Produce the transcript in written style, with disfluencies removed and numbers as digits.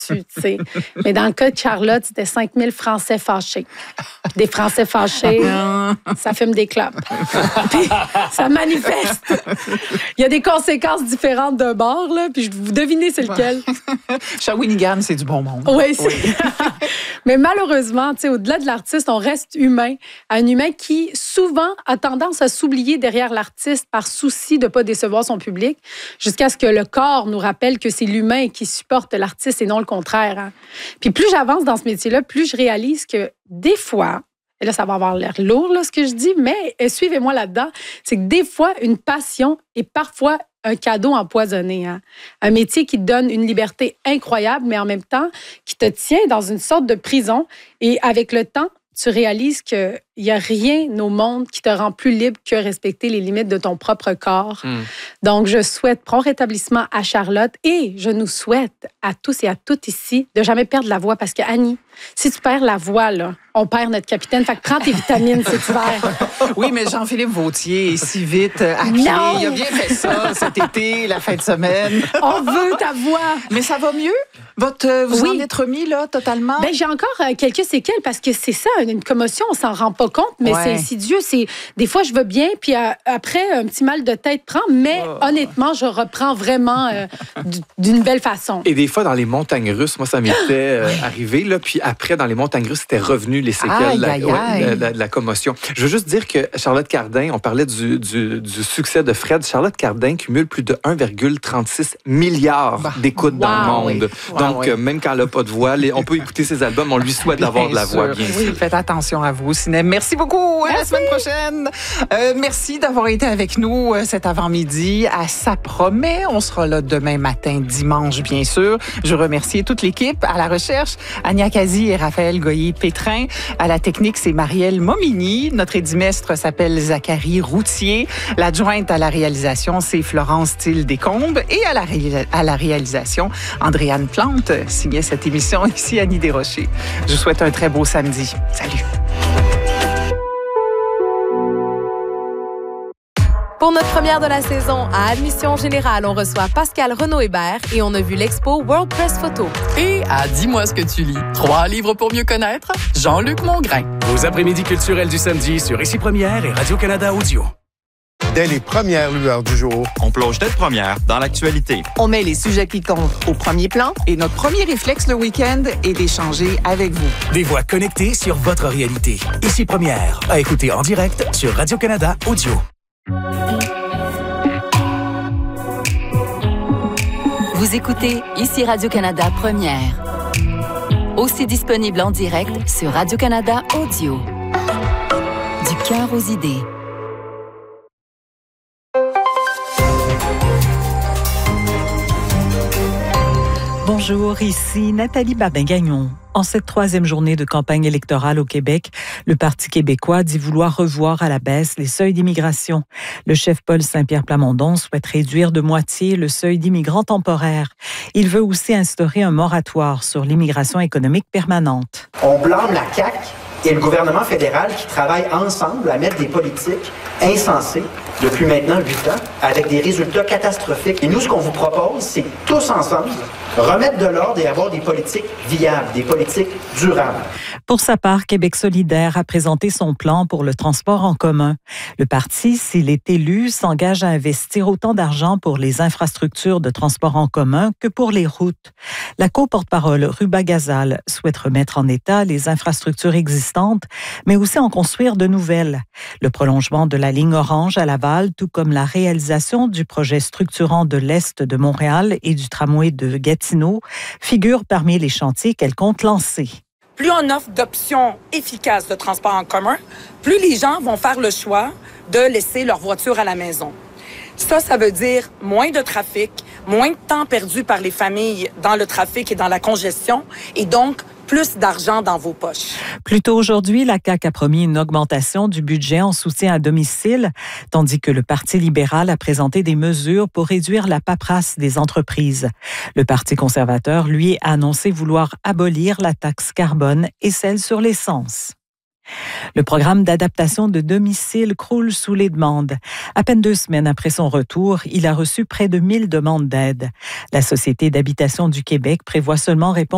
tu sais. Mais dans le cas de Charlotte, c'était 5 000 Français fâchés. Puis des Français fâchés, ça fume des clopes. Puis ça manifeste. Il y a des conséquences différentes d'un bord, là, puis vous devinez c'est lequel. Shawinigan, c'est du bon monde. Oui. Mais malheureusement, au-delà de l'artiste, on reste humain. Un humain qui, souvent, a tendance à s'oublier derrière l'artiste par souci de ne pas décevoir son public, jusqu'à ce que le corps nous rappelle que c'est l'humain qui supporte l'artiste et non le contraire. Hein. Puis plus j'avance dans ce métier-là, plus je réalise que des fois, et là, ça va avoir l'air lourd, là, ce que je dis, mais suivez-moi là-dedans, c'est que des fois, une passion est parfois un cadeau empoisonné. Hein? Un métier qui te donne une liberté incroyable, mais en même temps, qui te tient dans une sorte de prison. Et avec le temps, tu réalises qu'il n'y a rien au monde qui te rend plus libre que respecter les limites de ton propre corps. Donc, je souhaite prompt rétablissement à Charlotte et je nous souhaite à tous et à toutes ici de jamais perdre la voix parce que, Annie, si tu perds la voix, là, on perd notre capitaine. Fait que prends tes vitamines cet hiver. Oui, mais Jean-Philippe Vauthier est si vite à pied. Non! Il a bien fait ça cet été, la fin de semaine. On veut ta voix. Mais ça va mieux? Vous en êtes remis, là, totalement? Ben, j'ai encore quelques séquelles parce que c'est ça, une commotion, on s'en rend pas compte, mais c'est insidieux. Des fois, je vais bien, puis après, un petit mal de tête prend, mais honnêtement, je reprends vraiment d'une belle façon. Et des fois, dans les montagnes russes, moi, ça m'était arrivé, là, puis après, dans les montagnes russes, c'était revenu les séquelles de la commotion. Je veux juste dire que Charlotte Cardin, on parlait du succès de Fred, Charlotte Cardin cumule plus de 1,36 milliard d'écoutes dans le monde. Donc, même quand elle n'a pas de voix, on peut écouter ses albums, on lui souhaite d'avoir de la voix, bien sûr. Oui, faites attention à vous au cinéma. Merci beaucoup. À la semaine prochaine. Merci d'avoir été avec nous cet avant-midi. Ça promet. On sera là demain matin, dimanche, bien sûr. Je remercie toute l'équipe. À la recherche, Ania Kazi et Raphaël Goyer-Pétrin. À la technique, c'est Marielle Momini. Notre édimestre s'appelle Zachary Routier. L'adjointe à la réalisation, c'est Florence Thiel-Descombes. Et à la réalisation, Andréane Plante signait cette émission. Ici, Annie Desrochers. Je vous souhaite un très beau samedi. Salut. Pour notre première de la saison, à Admission Générale, on reçoit Pascal Renaud-Hébert et on a vu l'expo World Press Photo. Et à Dis-moi ce que tu lis, 3 livres pour mieux connaître, Jean-Luc Mongrain. Vos après-midi culturels du samedi sur Ici Première et Radio-Canada Audio. Dès les premières lueurs du jour, on plonge tête première dans l'actualité. On met les sujets qui comptent au premier plan et notre premier réflexe le week-end est d'échanger avec vous. Des voix connectées sur votre réalité. Ici Première, à écouter en direct sur Radio-Canada Audio. Vous écoutez Ici Radio-Canada Première. Aussi disponible en direct sur Radio-Canada Audio. Du cœur aux idées. Bonjour, ici Nathalie Babin-Gagnon. En cette 3e journée de campagne électorale au Québec, le Parti québécois dit vouloir revoir à la baisse les seuils d'immigration. Le chef Paul Saint-Pierre Plamondon souhaite réduire de moitié le seuil d'immigrants temporaires. Il veut aussi instaurer un moratoire sur l'immigration économique permanente. On blâme la CAQ et le gouvernement fédéral qui travaillent ensemble à mettre des politiques insensées depuis maintenant 8 ans avec des résultats catastrophiques. Et nous, ce qu'on vous propose, c'est tous ensemble remettre de l'ordre et avoir des politiques viables, des politiques durables. Pour sa part, Québec solidaire a présenté son plan pour le transport en commun. Le parti, s'il est élu, s'engage à investir autant d'argent pour les infrastructures de transport en commun que pour les routes. La co-porte-parole Ruba Gazal souhaite remettre en état les infrastructures existantes, mais aussi en construire de nouvelles. Le prolongement de la ligne orange à Laval, tout comme la réalisation du projet structurant de l'Est de Montréal et du tramway de Gatineau, figurent parmi les chantiers qu'elle compte lancer. Plus on offre d'options efficaces de transport en commun, plus les gens vont faire le choix de laisser leur voiture à la maison. Ça veut dire moins de trafic, moins de temps perdu par les familles dans le trafic et dans la congestion, et donc plus d'argent dans vos poches. Plus tôt aujourd'hui, la CAQ a promis une augmentation du budget en soutien à domicile, tandis que le Parti libéral a présenté des mesures pour réduire la paperasse des entreprises. Le Parti conservateur, lui, a annoncé vouloir abolir la taxe carbone et celle sur l'essence. Le programme d'adaptation de domicile croule sous les demandes. À peine 2 semaines après son retour, il a reçu près de 1000 demandes d'aide. La Société d'habitation du Québec prévoit seulement répondre